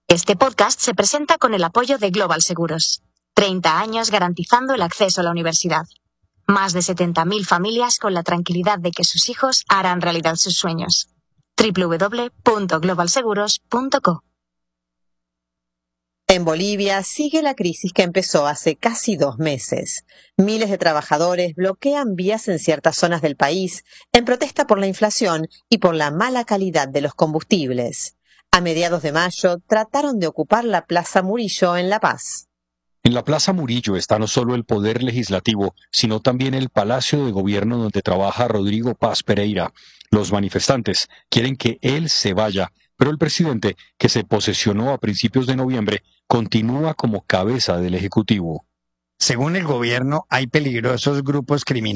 Este podcast se presenta con el apoyo de Global Seguros. 30 años garantizando el acceso a la universidad. Más de 70.000 familias con la tranquilidad de que sus hijos harán realidad sus sueños. www.globalseguros.co. En Bolivia sigue la crisis que empezó hace casi 2 meses. Miles de trabajadores bloquean vías en ciertas zonas del país en protesta por la inflación y por la mala calidad de los combustibles. A mediados de mayo trataron de ocupar la Plaza Murillo en La Paz. En la Plaza Murillo está no solo el Poder Legislativo, sino también el Palacio de Gobierno donde trabaja Rodrigo Paz Pereira. Los manifestantes quieren que él se vaya, pero el presidente, que se posesionó a principios de noviembre, continúa como cabeza del Ejecutivo. Según el gobierno, hay peligrosos grupos criminales